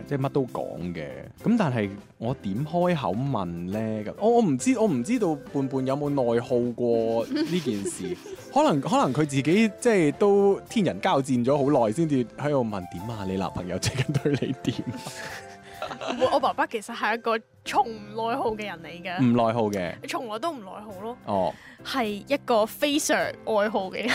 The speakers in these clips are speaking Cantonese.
即係乜都講嘅。咁但係我點開口問咧？咁我唔知道胖胖有冇內耗過呢件事？可能佢自己即係都天人交戰咗好耐，先至喺度問點啊？你男朋友最近對你點？ 我爸爸其實係一個從唔內耗嘅人嚟嘅， 唔內耗嘅， 從來都唔內耗咯。 哦， 係一個非常愛好嘅人，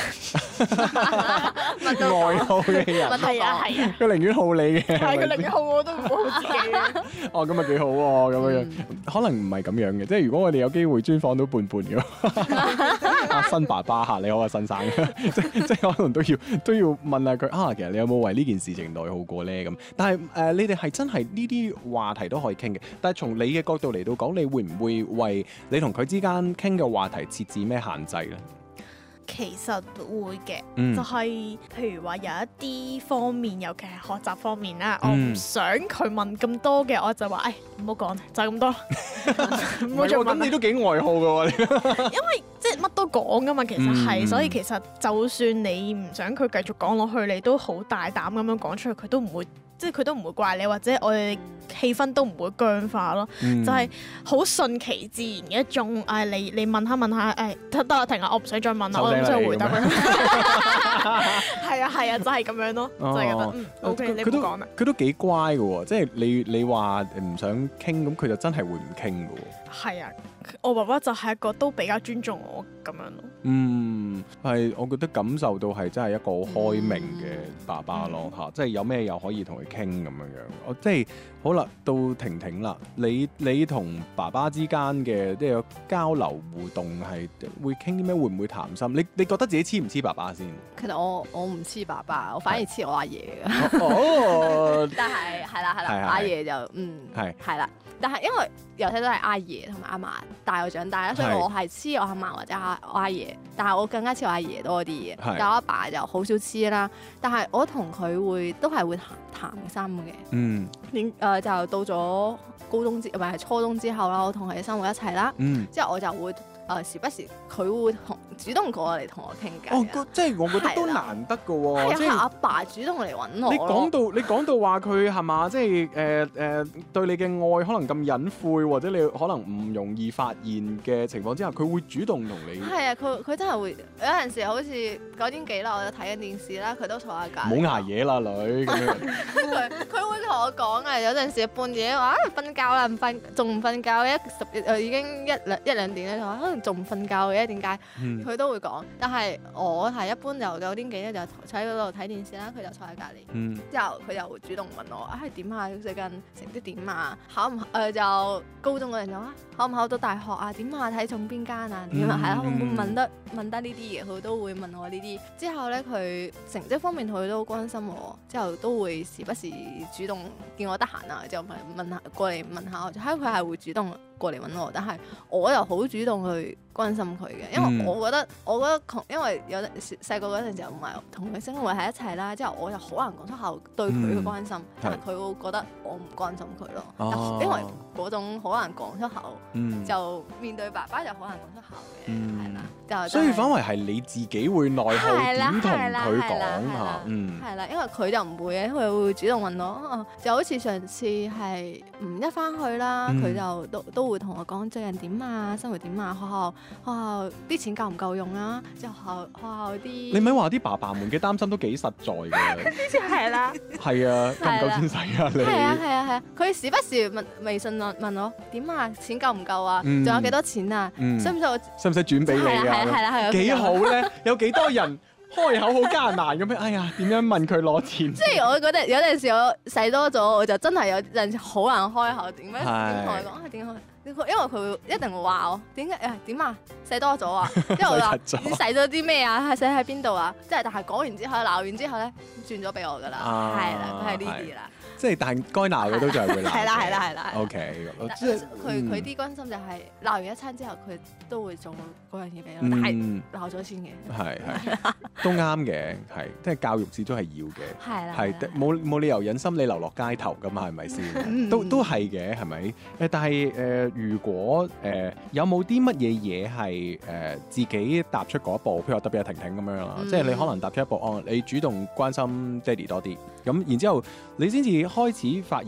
內耗嘅人， 係啊， 佢寧願耗你嘅， 係佢寧願好我都唔好自己嘅。 哦，咁咪幾好喎，咁樣可能唔係咁樣嘅，即係如果我哋有機會專訪到胖胖嘅，阿新爸爸嚇，你好啊，新生，即係可能都要問下佢啊，其實你有冇為呢件事情內耗過咧？咁，但係你哋係真係呢啲話題都可以傾嘅，但係從你嘅角度嚟到講，你會唔會為你同佢之間傾嘅話題設置咩限制咧？ 其實會嘅，就係譬如話有一啲方面，尤其係學習方面啦，我唔想佢問咁多嘅，我就話唔好講，就係咁多，唔好再問。 咁你都幾愛好㗎喎， 因為即係乜都講㗎嘛，其實係，所以其實就算你唔想佢繼續講落去，你都好大膽咁樣講出去，佢都唔會。即係佢都唔會怪你，或者我哋氣氛都唔會僵化咯，就係好順其自然嘅一種。你問下，得啦，停啦，我唔想再問啦，我唔想回答佢。係啊，就係咁樣咯，就係覺得OK，你唔講啦。 佢都幾乖嘅喎，即係你話唔想傾，咁佢就真係會唔傾嘅喎。 係啊，我爸爸就係一個都比較尊重我咁樣咯。 係，我覺得感受到係真係一個好開明嘅爸爸咯嚇，即係有咩又可以同佢傾咁樣樣。即係好啦，到婷婷啦，你同爸爸之間嘅即係交流互動係會傾啲咩？會唔會談心？你覺得自己黐唔黐爸爸先？ 其實我唔黐爸爸，我反而黐我阿爺㗎。 哦， 但係係啦，阿爺就係啦。但係因為由細都係阿爺同埋阿嫲帶我長大啦，所以我係黐我阿嫲或者我阿爺，但係我更加黐我阿爺多啲嘅。但我阿爸就好少黐啦。但係我同佢都係會談心嘅。就到咗高中唔係初中之後啦，我同佢哋生活一齊啦。之後我就會時不時佢會主動過嚟同我傾偈。 即係我覺得都難得㗎喎。 係阿爸主動嚟揾我。 你講到話佢係嘛？即係對你嘅愛可能咁隱晦，或者你可能唔容易發現嘅情況之下，佢會主動同你。 係啊，佢真係會有陣時好似9點幾啦，我就睇緊電視啦，佢都坐喺隔離。 唔好捱夜啦，女咁樣。 佢會同我講啊，有陣時半夜話瞓覺啦，仲唔瞓覺？已經一兩點咧，就話可能仲唔瞓覺嘅，點解？佢都會講，但係我係一般就9點幾咧，就坐喺嗰度睇電視啦，佢就坐喺隔離。之後佢就會主動問我點啊？最近成績點啊？考唔就高中嗰陣就考唔考到大學啊？點啊？睇中邊間啊？點啊？係啦，會唔會問得呢啲嘢？佢都會問我呢啲。之後咧，佢成績方面佢都關心我，之後都會時不時主動見我得閒啊，之後問下過嚟問下我。佢係會主動過嚟揾我，但係我又好主動去關心佢嘅，因為我覺得因為有細個嗰陣時候唔係同佢生活喺一齊啦，之後我又好難講出口對佢嘅關心，但係佢會覺得我唔關心佢咯，因為嗰種好難講出口，就面對爸爸就好難講出口嘅，係啦， 所以反為係你自己會內耗點同佢講嚇， 係啦，因為佢就唔會嘅，佢會主動問我，就好似上次係一返去啦，佢就都會同我講最近點啊，生活點啊，學校啲錢夠唔夠用啊？之後學校啲， 你咪話啲爸爸們嘅擔心都幾實在嘅。 係啦， 係啊，夠唔夠錢使啊？你係啊，佢時不時問微信問我點啊，錢夠唔夠啊？仲有幾多錢啊？使唔使轉俾你啊？係啊， 幾好咧？有幾多人開口好艱難咁樣？哎呀，點樣問佢攞錢？ 即係我覺得有陣時我使多咗，我就真係有陣時好難開口，點同佢講點開？因為佢一定會話我點啊使多咗啊，因為我話你使咗啲咩啊，使喺邊度啊，即係但係講完之後鬧完之後咧轉咗俾我噶啦，係啦，佢係呢啲啦。即係但係該鬧嘅都仲係會鬧。 係啦。 OK， 即係佢啲關心就係鬧完一餐之後，佢都會做嗰樣嘢俾我，但係鬧咗先嘅。係都啱嘅，係即係教育始終係要嘅。 係啦， 係冇理由忍心你流落街頭噶嘛，係咪先？都係嘅，係咪？但係如果有冇啲乜嘢嘢係自己踏出嗰一步？譬如話特別係婷婷咁樣啦，即係你可能踏出一步，你主動關心爹哋多啲，咁然之後你先至開始發現